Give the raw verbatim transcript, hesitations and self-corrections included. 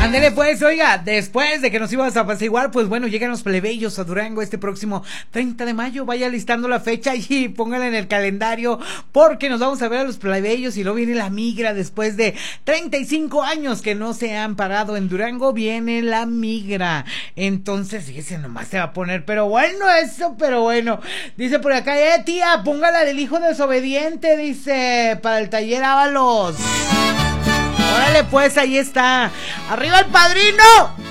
Ándele pues, oiga, después de que nos íbamos a apaciguar, pues bueno, llegan los plebeyos a Durango este próximo treinta de mayo, vaya listando la fecha y póngala en el calendario, porque nos vamos a ver a los plebeyos y luego viene la migra después de treinta y cinco años que no se han parado en Durango, viene la migra, entonces, fíjese, nomás se va a poner, pero bueno eso, pero bueno, dice por acá, eh tía, póngala del hijo desobediente, dice, para el taller Ábalos. Órale pues, ahí está. ¡Arriba el padrino!